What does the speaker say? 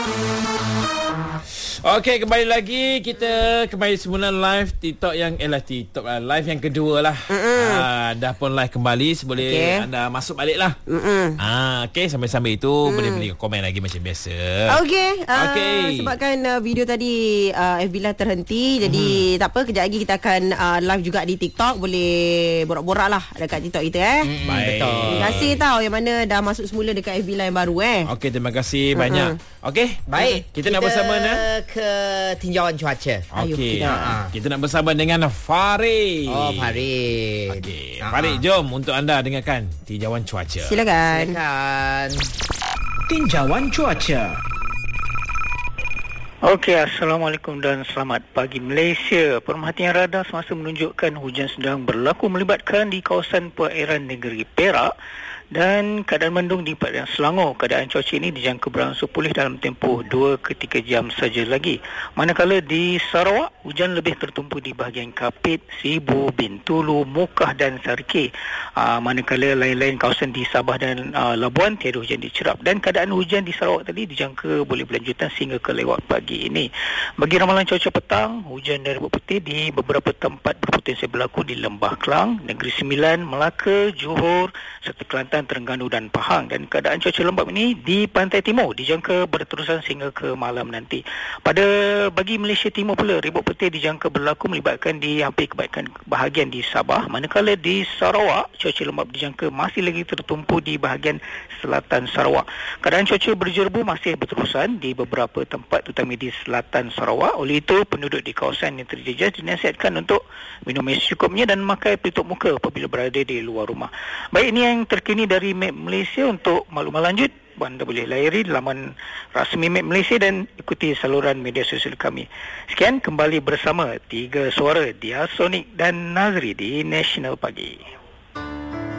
Okey, kembali lagi. Kita kembali semula live TikTok yang TikTok lah, live yang kedua lah. Dah pun live kembali. Boleh anda masuk balik lah. Okey, sambil-sambil itu boleh komen lagi macam biasa. Okey. Sebabkan video tadi FB Live terhenti, jadi tak apa, kejap lagi kita akan live juga di TikTok. Boleh borak-borak lah dekat TikTok kita. Baik. Betul. Terima kasih tau yang mana dah masuk semula dekat FB Live yang baru. Okey, terima kasih banyak. Okey, baik. Kita nak bersama ke tinjauan cuaca. Okey. Kita nak bersama dengan Farid. Oh, Farid. Okey. Farid, jom untuk anda dengarkan tinjauan cuaca. Silakan. Tinjauan cuaca. Okey, Assalamualaikum dan selamat pagi Malaysia. Pemerhatian radar semasa menunjukkan hujan sedang berlaku melibatkan di kawasan perairan negeri Perak dan keadaan mendung di perairan Selangor. Keadaan cuaca ini dijangka berangsur pulih dalam tempoh 2 ke 3 jam saja lagi. Manakala di Sarawak, hujan lebih tertumpu di bahagian Kapit, Sibu, Bintulu, Mukah dan Sarikeh. Manakala lain-lain kawasan di Sabah dan Labuan tiada hujan dicerap. Dan keadaan hujan di Sarawak tadi dijangka boleh berlanjutan sehingga ke lewat pagi ini. Bagi ramalan cuaca petang, hujan dan ribut putih di beberapa tempat berpotensi berlaku di Lembah Kelang, Negeri Sembilan, Melaka, Johor serta Kelantan, Terengganu dan Pahang. Dan keadaan cuaca lembap ini di pantai timur dijangka berterusan sehingga ke malam nanti. Bagi Malaysia Timur pula, ribut putih dijangka berlaku melibatkan di hampir kebaikan bahagian di Sabah, manakala di Sarawak cuaca lembap dijangka masih lagi tertumpu di bahagian selatan Sarawak. Keadaan cuaca berjerbu masih berterusan di beberapa tempat terutama di selatan Sarawak. Oleh itu, penduduk di kawasan yang terjejas dinasihatkan untuk minum air secukupnya dan memakai pelitup muka apabila berada di luar rumah. Baik, ini yang terkini dari Map Malaysia. Untuk maklumat lanjut, anda boleh layari laman rasmi Map Malaysia dan ikuti saluran media sosial kami. Sekian, kembali bersama 3 Suara, Dia Sonik dan Nazri di National Pagi.